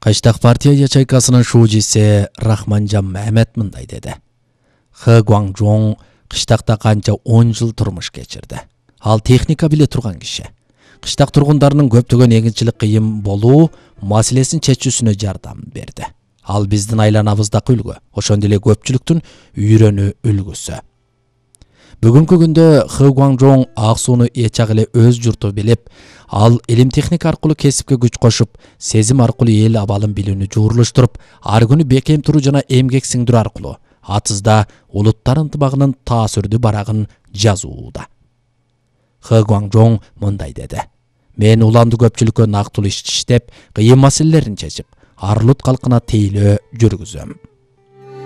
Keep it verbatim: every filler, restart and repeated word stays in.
Кыштак партия ячейкасынын шуучиси Рахманжан Мehmet мындай деди. Хэ Гуаңжоң кыштакта канча он жыл турмуш кечирди. Ал техника биле турган киши. Кыштак тургундарынын көптөгөн эгинчилик кыйын болуу маселесин чечүүсүнө жардам берди. Ал биздин айланабыздагы үлгү, ошондой эле көпчүлүктүн үйрөнүү үлгүсү. Бүгүнкү күндө Хэ Гуаңжоң ак сууну эч ак эле өз журту билип, ал илим техника аркылуу кесипке күч кошуп, сезим аркылуу эл абалын билүүнү жуурлуштуруп, ар күнү бекем туруу жана эмгек сиңдирүү аркылуу атызда улуттар ынтымагынын таасирдүү барагын жазууда. Хэ Гуаңжоң мындай деди. Мен уланды көпчүлүккө нактылуу иш иштеп, кыйын маселелерин чечип, ар улут калкына тейлөө жүргүзөм.